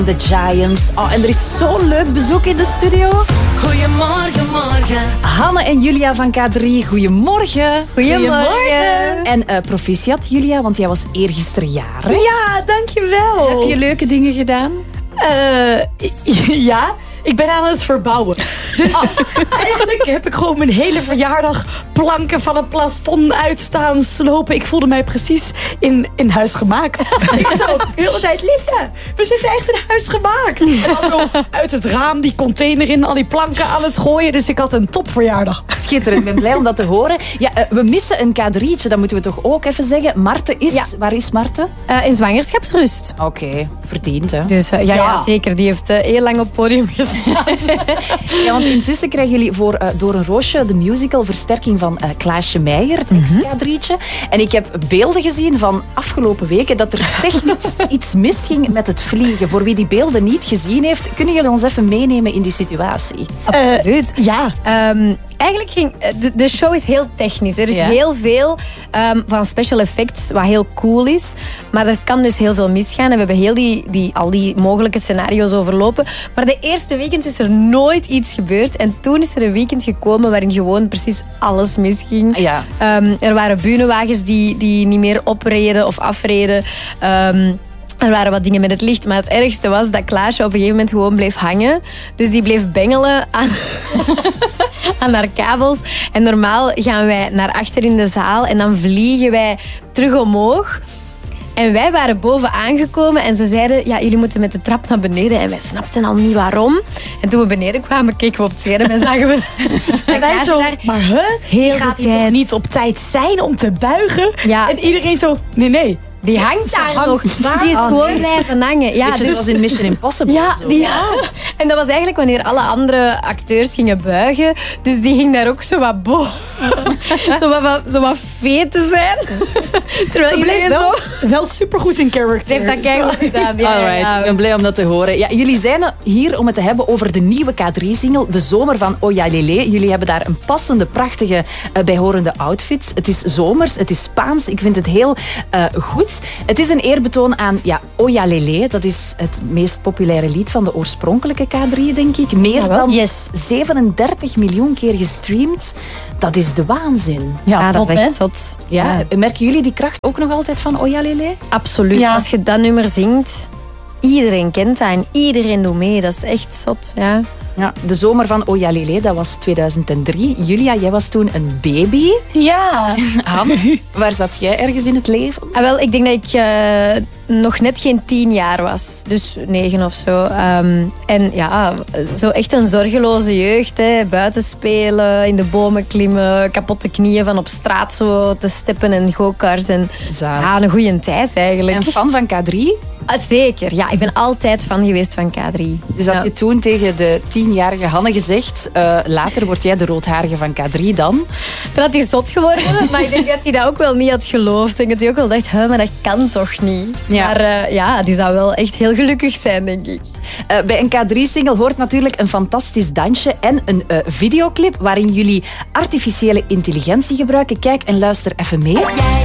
The Giants. Oh, en er is zo'n leuk bezoek in de studio. Goedemorgen, morgen. Hanne en Julia van K3, goedemorgen. Goedemorgen. En proficiat, Julia, want jij was eergisteren jarig. Ja, dankjewel. Heb je leuke dingen gedaan? Ja, ik ben aan het verbouwen. Dus eigenlijk heb ik gewoon mijn hele verjaardag planken van het plafond uitstaan slopen. Ik voelde mij precies in huis gemaakt. Ik zo de hele tijd, liefje, we zitten echt in huis gemaakt. En dan zo uit het raam die container in, al die planken aan het gooien. Dus ik had een topverjaardag. Schitterend, ik ben blij om dat te horen. Ja, we missen een K3'tje, dat moeten we toch ook even zeggen. Marten is... Ja. Waar is Marten? In zwangerschapsrust. Oké, verdiend, hè? Dus ja, zeker. Die heeft heel lang op het podium gestaan. Ja, want intussen krijgen jullie voor Door een Roosje de musical versterking van Klaasje Meijer, het ex-K3'tje. En ik heb beelden gezien van afgelopen weken dat er technisch iets misging met het vliegen. Voor wie die beelden niet gezien heeft, kunnen jullie ons even meenemen in die situatie? Absoluut. Ja. Eigenlijk ging... De show is heel technisch. Er is heel veel van special effects, wat heel cool is. Maar er kan dus heel veel misgaan. En we hebben al die mogelijke scenario's overlopen. Maar de eerste weekend is er nooit iets gebeurd. En toen is er een weekend gekomen waarin gewoon precies alles misging. Ja. Er waren bühnenwagens die niet meer opreden of afreden. Er waren wat dingen met het licht. Maar het ergste was dat Klaasje op een gegeven moment gewoon bleef hangen. Dus die bleef bengelen aan haar kabels. En normaal gaan wij naar achter in de zaal. En dan vliegen wij terug omhoog. En wij waren boven aangekomen. En ze zeiden, ja, jullie moeten met de trap naar beneden. En wij snapten al niet waarom. En toen we beneden kwamen, keken we op het scherm en zagen we... En wij zo, daar maar heel gaat de hij toch tijd. niet op tijd zijn om te buigen? Ja. En iedereen zo, nee. Die hangt daar hangt nog. daar. Die is Oh, gewoon nee. blijven hangen. Ja, Beetje zoals in Mission Impossible. Ja, zo. En dat was eigenlijk wanneer alle andere acteurs gingen buigen. Dus die ging daar ook zo wat boven. zo wat vee te zijn. Terwijl Ze bleef iedereen zo... wel supergoed in character. Ze heeft dat keihard gedaan. Ja, Alright, ja. ik ben blij om dat te horen. Ja, jullie zijn hier om het te hebben over de nieuwe K3-single, De Zomer van Oya Lele. Jullie hebben daar een passende, prachtige, bijhorende outfit. Het is zomers, het is Spaans. Ik vind het heel goed. Het is een eerbetoon aan Oya Lele. Dat is het meest populaire lied van de oorspronkelijke K3, denk ik. Meer dan 37 miljoen keer gestreamd. Dat is de waanzin. Ja, dat zot, is hè? echt zot. Ja. Merken jullie die kracht ook nog altijd van Oya Lele? Absoluut. Ja. Als je dat nummer zingt, iedereen kent dat en iedereen doet mee. Dat is echt zot. Ja. Ja, De Zomer van Oya Lele, dat was 2003. Julia, jij was toen een baby. Ja. Hanne, waar zat jij ergens in het leven? Wel, ik denk dat ik nog net geen 10 jaar was. Dus 9 of zo. En ja, zo echt een zorgeloze jeugd. Hè. Buiten spelen, in de bomen klimmen, kapotte knieën van op straat zo te steppen en go-karts. En ja, een goede tijd eigenlijk. En fan van K3? Zeker, ja. Ik ben altijd fan geweest van K3. Dus had je toen tegen de 10-jarige Hanne gezegd, later word jij de roodharige van K3 dan? Toen had hij zot geworden, maar ik denk dat hij dat ook wel niet had geloofd. Ik denk dat hij ook wel dacht, maar dat kan toch niet? Ja. Maar die zou wel echt heel gelukkig zijn, denk ik. Bij een K3-single hoort natuurlijk een fantastisch dansje en een videoclip waarin jullie artificiële intelligentie gebruiken. Kijk en luister even mee.